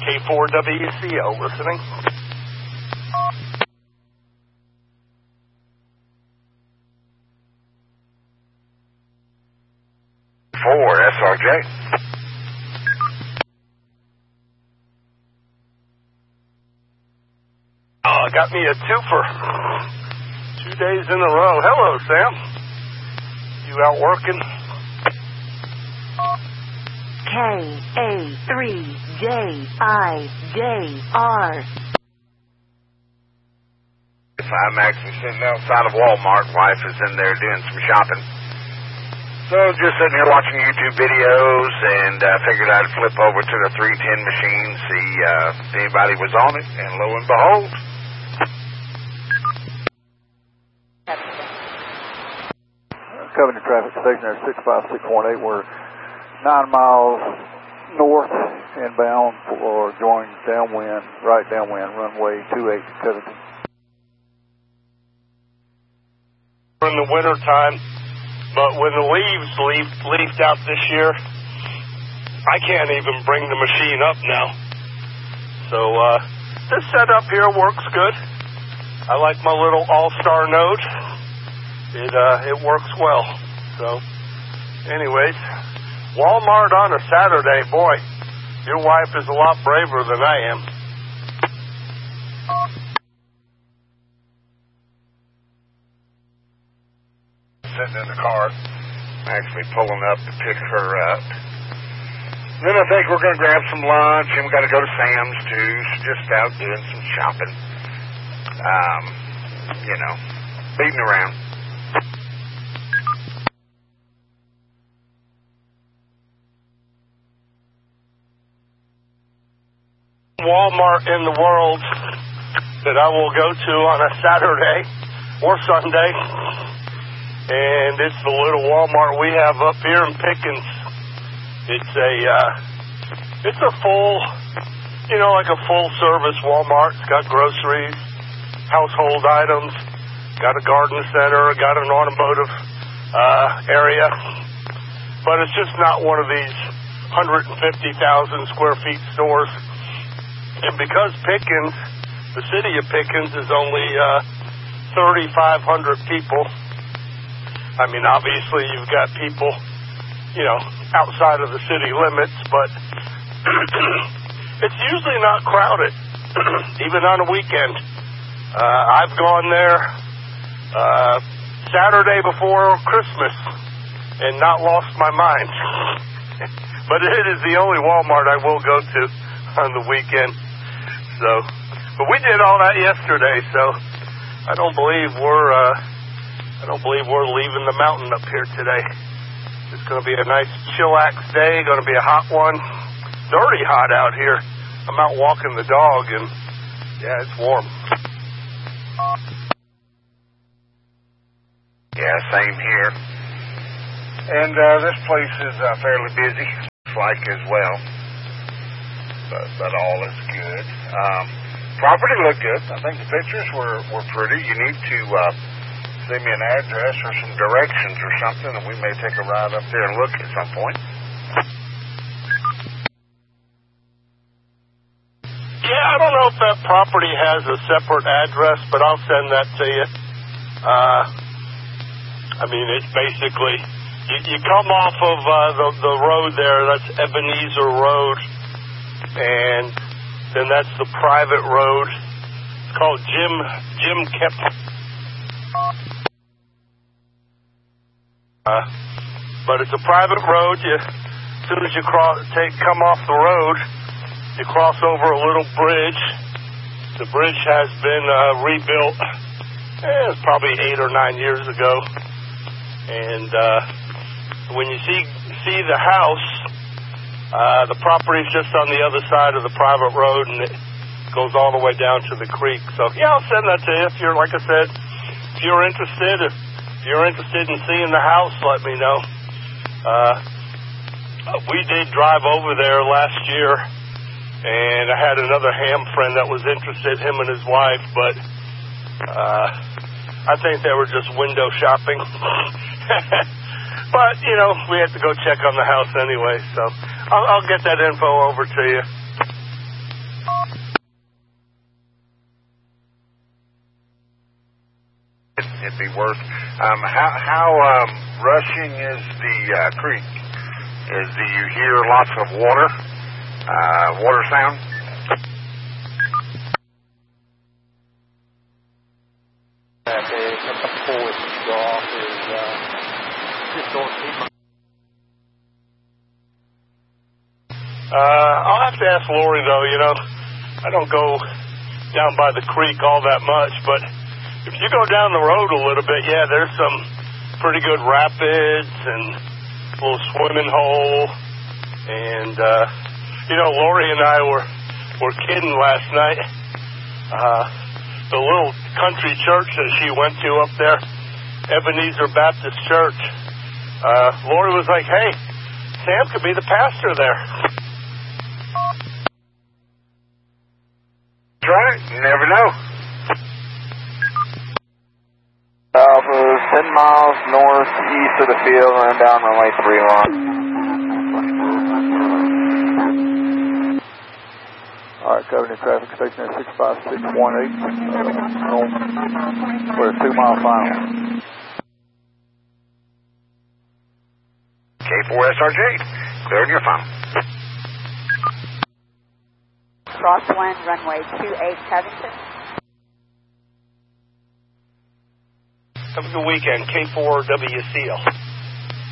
K4WCO listening. SRJ. Got me a twofer. 2 days in a row. Hello, Sam. You out working? KA3JIJR. I'm actually sitting outside of Walmart. Wife is in there doing some shopping. So just sitting here watching YouTube videos, and figured I'd flip over to the 310 machine, see if anybody was on it, and lo and behold. Covenant traffic stationary 65618. We're 9 miles north inbound for join downwind, right downwind, runway 28 Covington. In the winter time, but when the leaves leafed out this year, I can't even bring the machine up now. So this setup here works good. I like my little all-star node. It works well. So, anyways, Walmart on a Saturday, boy, your wife is a lot braver than I am. Sitting in the car, actually pulling up to pick her up. Then I think we're going to grab some lunch, and we got to go to Sam's too. So just out doing some shopping. Beating around. Walmart in the world that I will go to on a Saturday or Sunday, and it's the little Walmart we have up here in Pickens. It's a full, like a full service Walmart. It's got groceries, household items, got a garden center, got an automotive area, but it's just not one of these 150,000 square feet stores. And because Pickens, the city of Pickens, is only 3,500 people, I mean, obviously you've got people, outside of the city limits, but it's usually not crowded, even on a weekend. I've gone there Saturday before Christmas and not lost my mind. But it is the only Walmart I will go to on the weekend. But we did all that yesterday, so I don't believe we're leaving the mountain up here today. It's going to be a nice chillax day, going to be a hot one. Dirty hot out here. I'm out walking the dog, and yeah, it's warm. Yeah, same here. And this place is fairly busy, like as well. But all is good. Property looked good. I think the pictures were pretty. You need to send me an address or some directions or something, and we may take a ride up there and look at some point. Yeah, I don't know if that property has a separate address, but I'll send that to you. It's basically, you come off of the road there, that's Ebenezer Road, and then that's the private road. It's called Jim Kep. But it's a private road. As soon as you come off the road, you cross over a little bridge. The bridge has been rebuilt. It's probably 8 or 9 years ago. And when you see the house, the property's just on the other side of the private road, and it goes all the way down to the creek. So yeah, I'll send that to you. If you're, like I said, if you're interested in seeing the house, let me know. We did drive over there last year, and I had another ham friend that was interested, him and his wife, but I think they were just window shopping. But, we had to go check on the house anyway, so I'll get that info over to you. It'd be worse. How rushing is the creek? Do you hear lots of water sound? I'll have to ask Lori, though. You know, I don't go down by the creek all that much, but if you go down the road a little bit, yeah, there's some pretty good rapids and a little swimming hole. And, you know, Lori and I were kidding last night. The little country church that she went to up there, Ebenezer Baptist Church, Lori was like, hey, Sam could be the pastor there. That's right. You never know. For 10 miles northeast of the field, run down runway 31. All right, Covenant Traffic Station at 65618. We're a 2-mile final. K4SRJ, clearing your final. Crosswind runway 28 Covington. Have a good weekend, K4WCL.